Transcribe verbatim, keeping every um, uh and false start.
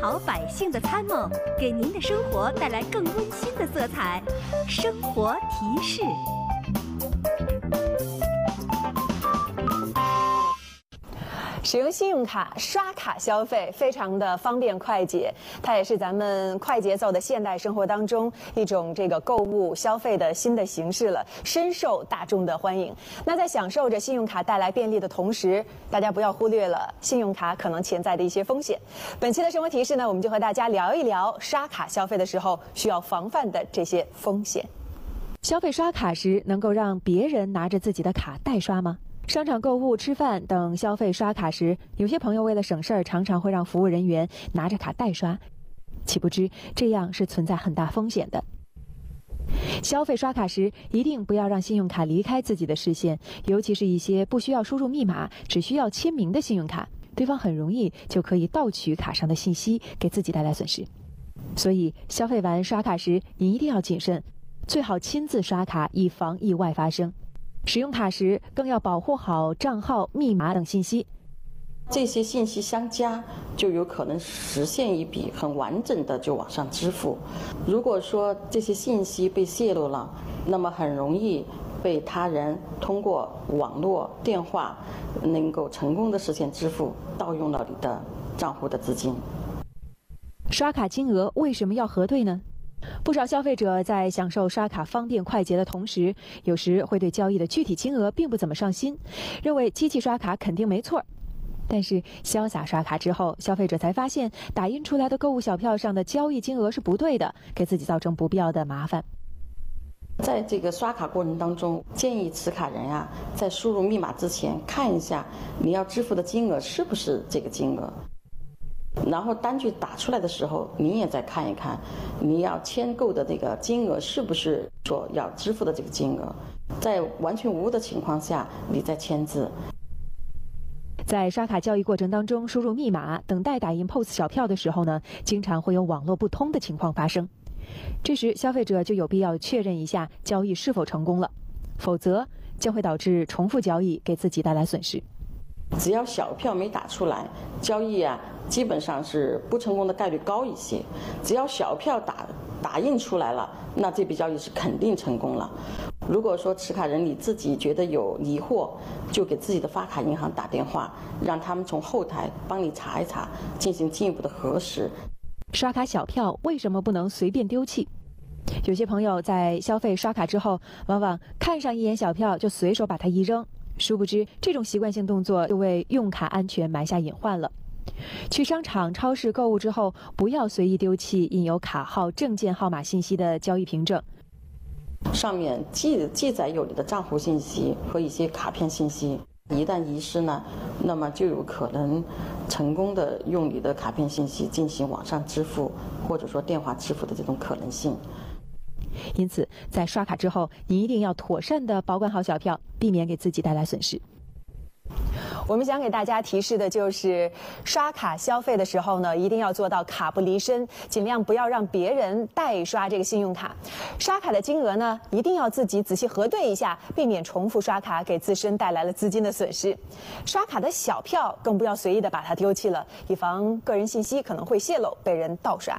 好百姓的参谋，给您的生活带来更温馨的色彩。生活提示。 使用信用卡刷卡消费非常的方便快捷，它也是咱们快节奏的现代生活当中一种这个购物消费的新的形式了，深受大众的欢迎。那在享受着信用卡带来便利的同时，大家不要忽略了信用卡可能潜在的一些风险。本期的生活提示呢，我们就和大家聊一聊刷卡消费的时候需要防范的这些风险。消费刷卡时，能够让别人拿着自己的卡代刷吗？商场购物、吃饭等消费刷卡时，有些朋友为了省事儿，常常会让服务人员拿着卡代刷，岂不知这样是存在很大风险的。消费刷卡时，一定不要让信用卡离开自己的视线，尤其是一些不需要输入密码，只需要签名的信用卡，对方很容易就可以盗取卡上的信息，给自己带来损失。所以，消费完刷卡时，你一定要谨慎，最好亲自刷卡，以防意外发生。使用卡时更要保护好账号、密码等信息。 这些信息相加，就有可能实现一笔很完整的就网上支付。如果说这些信息被泄露了，那么很容易被他人通过网络、电话能够成功的实现支付，盗用了你的账户的资金。 刷卡金额为什么要核对呢？不少消费者在享受刷卡方便快捷的同时，有时会对交易的具体金额并不怎么上心，认为机器刷卡肯定没错。但是潇洒刷卡之后，消费者才发现打印出来的购物小票上的交易金额是不对的，给自己造成不必要的麻烦。 在这个刷卡过程当中，建议持卡人啊，在输入密码之前看一下你要支付的金额是不是这个金额。然后单据打出来的时候，你也再看一看，你要签购的这个金额是不是说要支付的这个金额，在完全无的情况下，你再签字。 在刷卡交易过程当中，输入密码、等待打印 P O S 小票的时候呢，经常会有网络不通的情况发生。这时，消费者就有必要确认一下交易是否成功了，否则将会导致重复交易，给自己带来损失。 只要小票没打出来，交易啊基本上是不成功的概率高一些。只要小票打打印出来了，那这笔交易是肯定成功了。如果说持卡人你自己觉得有疑惑，就给自己的发卡银行打电话，让他们从后台帮你查一查，进行进一步的核实。 刷卡小票为什么不能随便丢弃？有些朋友在消费刷卡之后，往往看上一眼小票就随手把它一扔。殊不知，这种习惯性动作就为用卡安全埋下隐患了。去商场、超市购物之后，不要随意丢弃印有卡号、证件号码信息的交易凭证。 上面记记载有你的账户信息和一些卡片信息，一旦遗失呢，那么就有可能成功的用你的卡片信息进行网上支付，或者说电话支付的这种可能性。 因此，在刷卡之后，你一定要妥善地保管好小票，避免给自己带来损失。我们想给大家提示的就是，刷卡消费的时候呢，一定要做到卡不离身，尽量不要让别人代刷这个信用卡。刷卡的金额呢，一定要自己仔细核对一下，避免重复刷卡给自身带来了资金的损失。刷卡的小票更不要随意的把它丢弃了，以防个人信息可能会泄露，被人盗刷。